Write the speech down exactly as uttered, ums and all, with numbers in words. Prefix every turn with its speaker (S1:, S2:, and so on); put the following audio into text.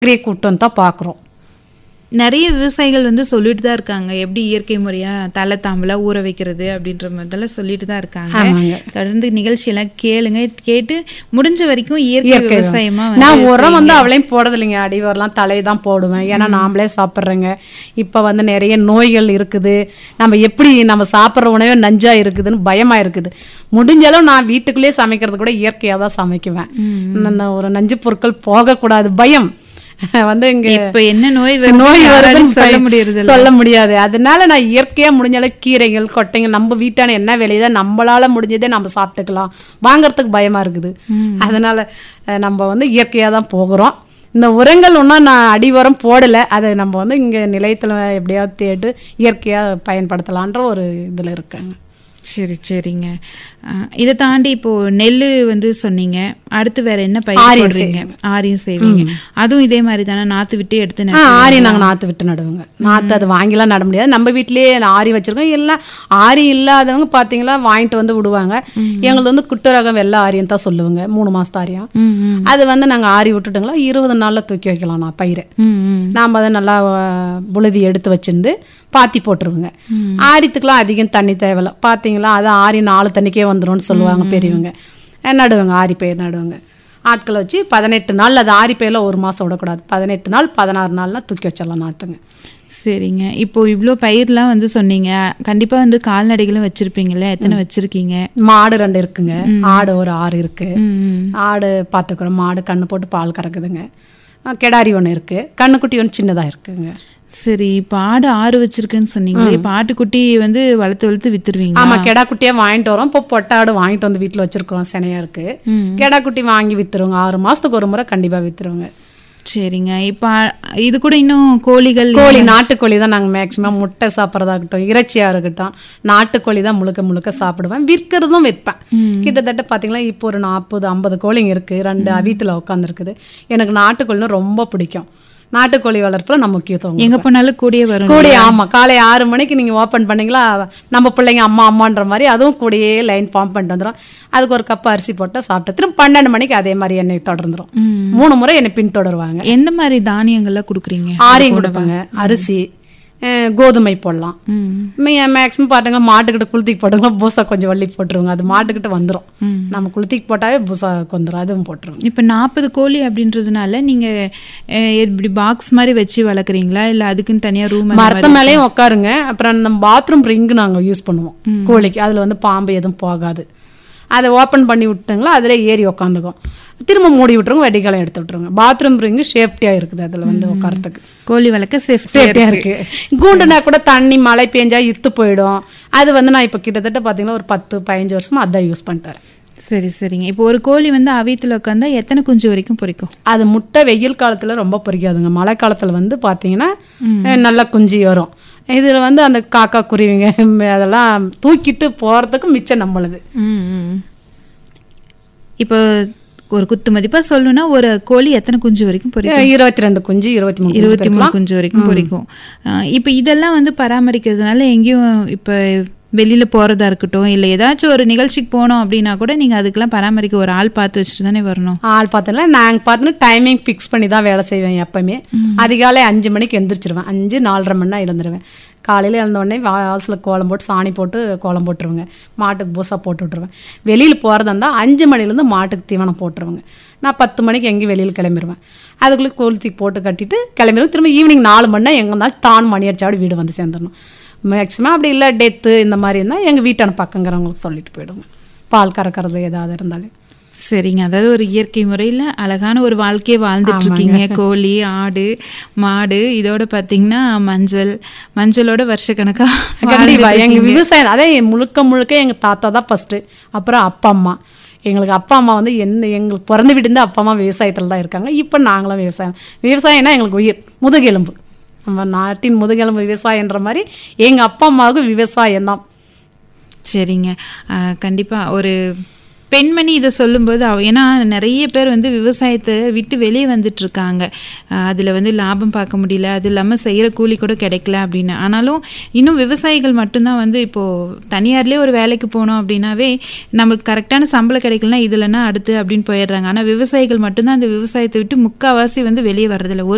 S1: ஃபேக்டரியை கூட்டு வந்து தான் பார்க்குறோம்.
S2: நிறைய விவசாயிகள் வந்து சொல்லிட்டு தான் இருக்காங்க, எப்படி இயற்கை முறையா தலை தாம்பலா ஊற வைக்கிறது அப்படின்ற மாதிரிலாம் சொல்லிட்டு தான் இருக்காங்க. தொடர்ந்து நிகழ்ச்சியெல்லாம் கேளுங்க, கேட்டு முடிஞ்ச வரைக்கும் இயற்கை விவசாயமா.
S1: நான் உரம் வந்து அவளையும் போடுறது இல்லைங்க, அடிவரெல்லாம் தலையை தான் போடுவேன். ஏன்னா நாமளே சாப்பிட்றேங்க. இப்போ வந்து நிறைய நோய்கள் இருக்குது, நம்ம எப்படி நம்ம சாப்பிட்ற உணவே நஞ்சா இருக்குதுன்னு பயமா இருக்குது. முடிஞ்சாலும் நான் வீட்டுக்குள்ளேயே சமைக்கிறது கூட இயற்கையாக தான் சமைக்குவேன். ஒரு நஞ்சு பொருட்கள் போகக்கூடாது பயம் வந்து இங்க
S2: இப்ப என்ன நோய்
S1: நோய் வருதுன்னு சொல்ல முடியாது சொல்ல முடியாது அதனால நான் இயற்கையா முடிஞ்சாலும் கீரைகள் கொட்டைங்க நம்ம வீட்டான என்ன விளையுதோ நம்மளால முடிஞ்சதே நம்ம சாப்பிட்டுக்கலாம். வாங்கறதுக்கு பயமா இருக்குது. அதனால நம்ம வந்து இயற்கையா தான் போகிறோம். இந்த உரங்கள் ஒன்றும் நான் அடி உரம் போடலை, அதை நம்ம வந்து இங்கே நிலையத்தில் எப்படியாவது தேட்டு இயற்கையாக பயன்படுத்தலான்ற ஒரு இதில் இருக்காங்க.
S2: சரி சரிங்க. இதை தாண்டி இப்போ நெல் வந்து சொன்னீங்க, அடுத்து வேற என்ன பயிர் போடுறீங்க? ஆரியும் செய்வீங்க, அதுவும் இதே மாதிரி தானே நாற்று விட்டு எடுத்து?
S1: ஆரி நாங்கள் நாற்று விட்டு நடுவோங்க. நாற்று அது வாங்கிலாம் நட முடியாது, நம்ம வீட்லேயே ஆரி வச்சிருக்கோம். எல்லாம் ஆரி இல்லாதவங்க பார்த்தீங்களா வாங்கிட்டு வந்து விடுவாங்க. எங்களுக்கு வந்து குட்டு ரகம் வெள்ளை ஆரியம் தான் சொல்லுவாங்க, மூணு மாசத்து ஆரியம். அது வந்து நாங்கள் ஆரி விட்டுட்டுங்களா இருபது நாளில் தூக்கி வைக்கலாம். நான் பயிரை நாம் அதை நல்லா புழுதி எடுத்து வச்சிருந்து பாத்தி போட்டுருவோங்க. ஆரியத்துக்கெலாம் அதிகம் தண்ணி தேவையில்லை பார்த்தீங்களா, அது ஆரி நாலு தண்ணிக்கே வந்துடும்னு சொல்லுவாங்க பெரியவங்க. நடுவாங்க, ஆரி பயிர் நடுவாங்க. ஆட்களை வச்சு பதினெட்டு நாள், அது ஆரி பயிரில் ஒரு மாதம் விடக்கூடாது, பதினெட்டு நாள் பதினாறு நாள்லாம் தூக்கி வச்சிடலாம் நாற்றுங்க.
S2: சரிங்க. இப்போ இவ்வளோ பயிர்லாம் வந்து சொன்னீங்க, கண்டிப்பாக வந்து கால்நடைகளும் வச்சுருப்பீங்களே, எத்தனை வச்சுருக்கீங்க?
S1: மாடு ரெண்டு இருக்குங்க, ஆடு ஒரு ஆறு இருக்கு. ஆடு பார்த்துக்குறோம், மாடு கண்ணு போட்டு பால் கறக்குதுங்க. கெடாரி ஒன்று இருக்குது, கண்ணுக்குட்டி ஒன்று சின்னதாக இருக்குங்க.
S2: சரி, இப்போ ஆடு ஆறு வச்சிருக்குன்னு சொன்னீங்களே, இப்போ ஆட்டுக்குட்டி வந்து வளர்த்து வளர்த்து வித்துருவீங்க?
S1: ஆமாம், கெடா குட்டியாக வாங்கிட்டு வரோம். இப்போ பொட்டாடு வாங்கிட்டு வந்து வீட்டில் வச்சிருக்கிறோம், சினையாக இருக்குது. கெடா குட்டி வாங்கி வித்துருவோங்க, ஆறு மாதத்துக்கு ஒரு முறை கண்டிப்பாக வித்துருவோங்க.
S2: சரிங்க. இப்போ இது கூட இன்னும் கோழிகள்?
S1: கோழி நாட்டுக்கோழி தான் நாங்கள் மேக்சிமம் முட்டை சாப்பிட்றதாகட்டும் இறைச்சியாக இருக்கட்டும் நாட்டுக்கோழி தான் முழுக்க முழுக்க சாப்பிடுவேன். விற்கிறதும் விற்பேன். கிட்டத்தட்ட பார்த்தீங்கன்னா இப்போ ஒரு நாற்பது ஐம்பது கோழிங்க இருக்குது, ரெண்டு அவித்தில் உட்காந்துருக்குது. எனக்கு நாட்டுக்கோழின்னு ரொம்ப பிடிக்கும். நாட்டுக்கோழி வளர்ப்பில் நம்ம முக்கியத்துவம்
S2: எங்கே போனாலும் கூடிய வரும்.
S1: கூடிய ஆமாம், காலை ஆறு மணிக்கு நீங்கள் ஓப்பன் பண்ணிங்களா நம்ம பிள்ளைங்க அம்மா அம்மான்ற மாதிரி அதுவும் கூடியே லைன் ஃபார்ம் பண்ணிட்டு வந்துடும். அதுக்கு ஒரு கப் அரிசி போட்டு சாப்பிட்டு திரும்ப பன்னெண்டு மணிக்கு அதே மாதிரி என்னை தொடர்ந்துடும். மூணு முறை என்னை பின்தொடருவாங்க.
S2: எந்த மாதிரி தானியங்கள்லாம் கொடுக்குறீங்க?
S1: ஆரியம் கொடுப்பாங்க, அரிசி கோதுமை போடலாம். மேக்ஸிமம் பாட்டுங்க மாட்டுக்கிட்ட குளுத்திக்கு போட்டுங்களா பூசா கொஞ்சம் வள்ளி போட்டுருவோங்க, அது மாட்டுக்கிட்ட வந்துடும். நம்ம குளுத்திக்கு போட்டாவே பூசாக்கு வந்துடும், அதுவும் போட்டுருவோம்.
S2: இப்போ நாற்பது கோழி அப்படின்றதுனால நீங்கள் இப்படி பாக்ஸ் மாதிரி வச்சு வளர்க்குறீங்களா, இல்லை அதுக்குன்னு தனியாக ரூம்?
S1: மரத்து மேலேயும் உட்காருங்க. அப்புறம் நம்ம பாத்ரூம் ரிங்கு நாங்கள் யூஸ் பண்ணுவோம் கோழிக்கு, அதில் வந்து பாம்பு எதுவும் போகாது. அதை ஓப்பன் பண்ணி விட்டுங்களா அதில் ஏறி உக்காந்துக்கும், திரும்ப மூடி விட்டுருங்க, வெடிக்காலம் எடுத்து விட்டுருங்க. பாத்ரூம் ரிங்கு சேஃப்டியாக இருக்குது, அதில் வந்து உட்காரத்துக்கு
S2: கோழி வளர்க்க
S1: சேஃப்டியாக இருக்குது. கூண்டுனா கூட தண்ணி மழை பெஞ்சா இத்து போயிடும். அது வந்து நான் இப்போ கிட்டத்தட்ட பார்த்தீங்கன்னா ஒரு பத்து பதினஞ்சு வருஷமாக அதான் யூஸ் பண்ணிட்டேன்.
S2: சரி சரிங்க. இப்போ ஒரு கோழி வந்து அவியத்தில் உட்காந்தா எத்தனை குஞ்சு வரைக்கும் பொரிக்கும்?
S1: அது முட்டை வெயில் காலத்தில் ரொம்ப பொரிக்காதுங்க, மழை காலத்தில் வந்து பார்த்தீங்கன்னா நல்லா குஞ்சு வரும். இதில் வந்து அந்த காக்கா குருவிங்க அதெல்லாம் தூக்கிட்டு போகிறதுக்கு மிச்சம் நம்மளுது. இப்போ
S2: ஒரு குத்து மதிப்பாக சொல்லணும்னா ஒரு கோழி எத்தனை குஞ்சு வரைக்கும் பொரிக்கும்?
S1: இருபத்தி ரெண்டு குஞ்சு இருபத்தி மூணு
S2: இருபத்தி மூணு குஞ்சு வரைக்கும் பொரிக்கும். இப்போ இதெல்லாம் வந்து பராமரிக்கிறதுனால எங்கேயும் இப்போ வெளியில் போகிறதா இருக்கட்டும், இல்லை ஏதாச்சும் ஒரு நிகழ்ச்சிக்கு போனோம் அப்படின்னா கூட நீங்கள் அதுக்கெல்லாம் பராமரிக்க ஒரு ஆள் பார்த்து வச்சுட்டு தானே வரணும்?
S1: ஆள் பார்த்தல நாங்கள் பார்த்தோன்னா டைமிங் ஃபிக்ஸ் பண்ணி தான் வேலை செய்வேன். எப்போவுமே அதிகாலை அஞ்சு மணிக்கு எழுந்திரிச்சிருவேன், அஞ்சு நாலரை மணி நேரம் எழுந்துருவேன். காலையில் எழுந்தோடனே வாசலில் கோலம் போட்டு சாணி போட்டு கோலம் போட்டுருவேங்க, மாட்டுக்கு பூசா போட்டு விட்ருவேன். வெளியில் போகிறதா இருந்தால் அஞ்சு மணிலேருந்து மாட்டுக்கு தீவனம் போட்டுருவேங்க. நான் பத்து மணிக்கு எங்கேயும் வெளியில் கிளம்பிடுவேன். அதுக்குள்ளே கொளுத்திக்கு போட்டு கட்டிட்டு கிளம்பிடுவேன். திரும்ப ஈவினிங் நாலு மணி நேரம் எங்கே இருந்தாலும் டான் மணி அடிச்சாவோட வீடு வந்து சேர்ந்துடணும். மேக்ஸிமம் அப்படி இல்லை டெத்து இந்த மாதிரி இருந்தால் எங்கள் வீட்டான பக்கங்கிறவங்களுக்கு சொல்லிட்டு போயிடுவோங்க, பால் கறக்கிறது ஏதாவது இருந்தாலும்.
S2: சரிங்க. அதாவது ஒரு இயற்கை முறையில் அழகான ஒரு வாழ்க்கையை வாழ்ந்துட்டு இருக்கீங்க. கோழி ஆடு மாடு இதோட பார்த்தீங்கன்னா மஞ்சள் மஞ்சளோட வருஷக்கணக்காக
S1: கண்டிப்பாக எங்கள் விவசாயம் அதே முழுக்க முழுக்க எங்கள் தாத்தா தான் ஃபஸ்ட்டு, அப்புறம் அப்பா அம்மா. எங்களுக்கு அப்பா அம்மா வந்து என்ன எங்களுக்கு பிறந்து விட்டு அப்பா அம்மா விவசாயத்தில் தான் இருக்காங்க. இப்போ நாங்களும் விவசாயம் விவசாயம்னா எங்களுக்கு உயிர் முதுகெலும்பு, நம்ம நாட்டின் முதுகெலும்பு விவசாயன்ற மாதிரி எங்கள் அப்பா அம்மாவுக்கு விவசாயம் தான்.
S2: சரிங்க. கண்டிப்பாக ஒரு பெண்மணி இதை சொல்லும்போது அவ ஏன்னா நிறைய பேர் வந்து விவசாயத்தை விட்டு வெளியே வந்துட்டுருக்காங்க, அதில் வந்து லாபம் பார்க்க முடியல, அது இல்லாமல் செய்கிற கூலி கூட கிடைக்கல அப்படின்னு. ஆனாலும் இன்னும் விவசாயிகள் மட்டும்தான் வந்து இப்போது தனியார்லேயே ஒரு வேலைக்கு போனோம் அப்படின்னாவே நமக்கு கரெக்டான சம்பளம் கிடைக்கலனா இதுலன்னா அடுத்து அப்படின்னு போயிடுறாங்க. ஆனால் விவசாயிகள் மட்டும்தான் அந்த விவசாயத்தை விட்டு முக்கால்வாசி வந்து வெளியே வர்றதில்ல. ஒரு